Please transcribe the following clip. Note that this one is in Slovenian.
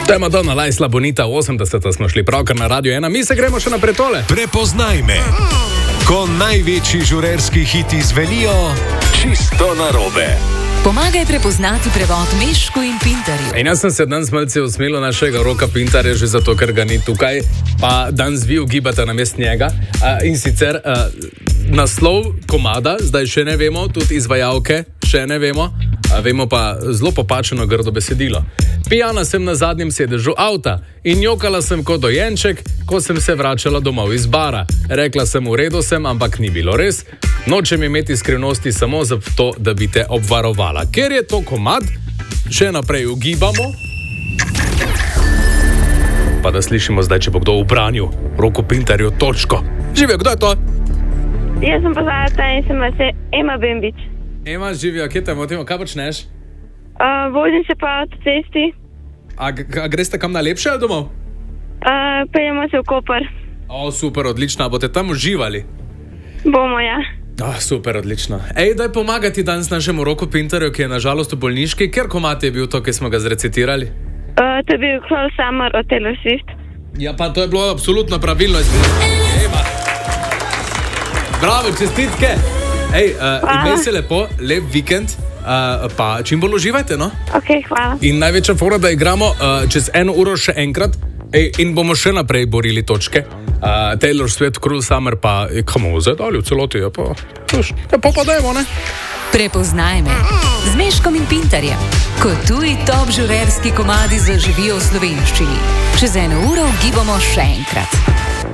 To je Madonna, Lajsla Bonita, 80. smo šli pravkar na Radio 1, mi se gremo še naprej tole. Prepoznaj me, ko največji žurerski hiti zvenijo čisto narobe. Pomagaj prepoznati prevod Mešku in Pintarju. In jaz sem se danes malce usmilil našega Roka Pintarja, že zato, ker ga ni tukaj, pa danes vi ugibate namest njega. In sicer naslov komada, zdaj še ne vemo, tudi izvajalke še ne vemo, vemo pa zelo popačeno grdo besedilo. Pijana sem na zadnjem sedežu avta in jokala sem kot dojenček, ko sem se vračala domov iz bara. Rekla sem, v redu sem, ampak ni bilo res. Nočem imeti skrivnosti samo zato, da bi te obvarovala. Ker je to komad, še naprej ugibamo. Pa da slišimo zdaj, če bo kdo v branju. Roku Pintarju točko. Živijo, kdo je to? Jaz sem poznata in sem se Ema Bembič. Ema, živijo, kje te motimo, kaj počneš? Vozim se pa od cesti. A greste kam na lepše ali domov? Peljemo se v Koper. O, super, odlično. Boste tam uživali? Bomo, ja. Super, odlično. Ej, daj pomagati danes našemu Roku Pintarju, ki je nažalost v bolniški. Ker komad je bil to, ki smo ga zrecitirali? To je bil Cruel Summer od Taylor Swift. Ja, pa to je bilo absolutno pravilno. Ema. Bravo, čestitke. Ej, imej se lepo, lep vikend. Pa čim bolj uživajte, no? Ok, hvala. In največja fora, da igramo čez 1 uro še enkrat in bomo še naprej borili točke. Taylor Swift, Cruel Summer pa kamo zdaj dali v celoti, pa dajmo, ne? Prepoznaj me z Meškom in Pintarjem, ko tuji top žurerski komadi zaživijo v slovenščini. Čez 1 uro ugibamo še enkrat.